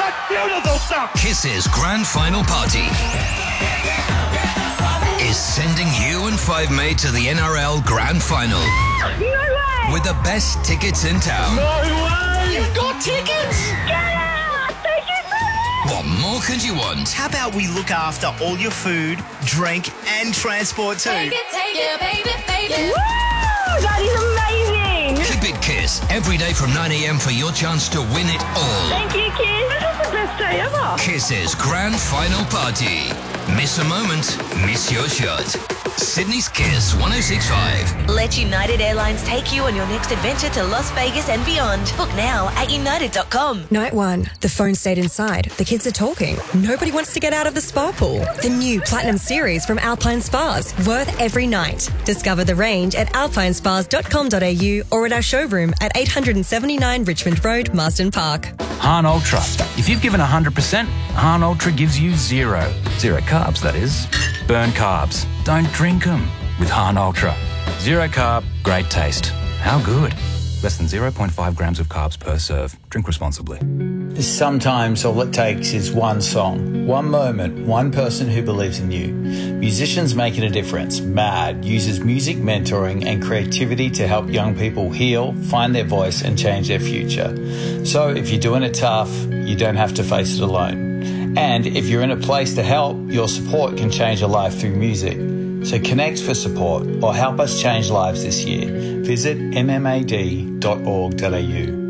that beautiful stuff? Kiss's grand final party is sending you and Five Mate to the NRL Grand Final. No way! With the best tickets in town. No way! You've got tickets? Get out! Thank you so much! What more could you want? How about we look after all your food, drink, and transport too? Take it, baby. Woo! That is amazing! Keep it Kiss every day from 9 a.m. for your chance to win it all. Thank you, kids. This is the best day ever. Kiss's grand final party. Miss a moment, miss your shot. Sydney's Kiss 106.5. Let United Airlines take you on your next adventure to Las Vegas and beyond. Book now at united.com. Night 1. The phone stayed inside. The kids are talking. Nobody wants to get out of the spa pool. The new Platinum Series from Alpine Spas. Worth every night. Discover the range at alpinespas.com.au or at our showroom at 879 Richmond Road, Marsden Park. Hahn Ultra. If you've given 100%, Hahn Ultra gives you zero. Zero carbs, that is. Burn carbs. Don't drink them with Hahn Ultra. Zero carb, great taste. How good? Less than 0.5 grams of carbs per serve. Drink responsibly. Sometimes all it takes is one song, one moment, one person who believes in you. Musicians Making a Difference, MAD, uses music mentoring and creativity to help young people heal, find their voice and change their future. So if you're doing it tough, you don't have to face it alone. And if you're in a place to help, your support can change a life through music. So connect for support or help us change lives this year. Visit mmad.org.au.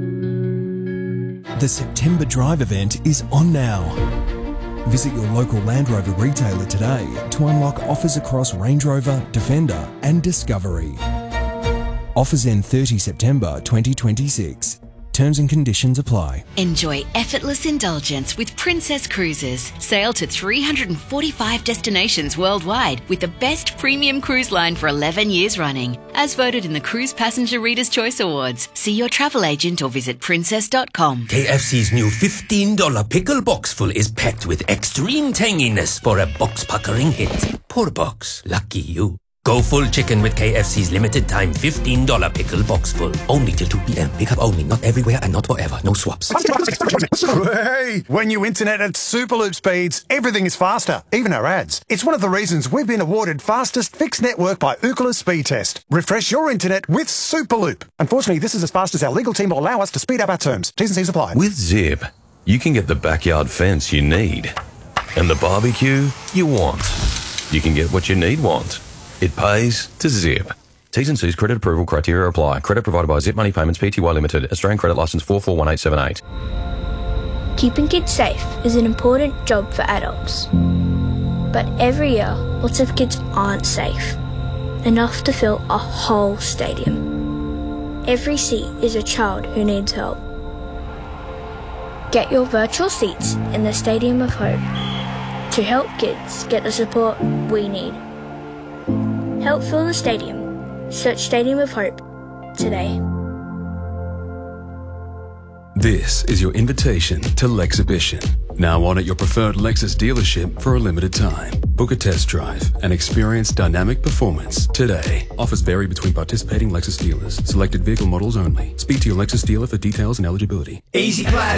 The September Drive event is on now. Visit your local Land Rover retailer today to unlock offers across Range Rover, Defender and Discovery. Offers end 30 September 2026. Terms and conditions apply. Enjoy effortless indulgence with Princess Cruises. Sail to 345 destinations worldwide with the best premium cruise line for 11 years running. As voted in the Cruise Passenger Reader's Choice Awards. See your travel agent or visit princess.com. KFC's new $15 pickle box full is packed with extreme tanginess for a box-puckering hit. Poor box. Lucky you. Go full chicken with KFC's limited time $15 pickle box full. Only till 2 p.m. Pick up only. Not everywhere and not forever. No swaps. Hey, when you internet at Superloop speeds, everything is faster, even our ads. It's one of the reasons we've been awarded fastest fixed network by Ookla Speed Test. Refresh your internet with Superloop. Unfortunately, this is as fast as our legal team will allow us to speed up our terms. T's and C's apply. With Zip, you can get the backyard fence you need and the barbecue you want. You can get what you want. It pays to Zip. T's and C's credit approval criteria apply. Credit provided by Zip Money Payments Pty Limited. Australian Credit Licence 441878. Keeping kids safe is an important job for adults. But every year, lots of kids aren't safe. Enough to fill a whole stadium. Every seat is a child who needs help. Get your virtual seats in the Stadium of Hope to help kids get the support we need. Help fill the stadium. Search Stadium of Hope today. This is your invitation to Lexhibition. Now on at your preferred Lexus dealership for a limited time. Book a test drive and experience dynamic performance today. Offers vary between participating Lexus dealers. Selected vehicle models only. Speak to your Lexus dealer for details and eligibility. Easy Plan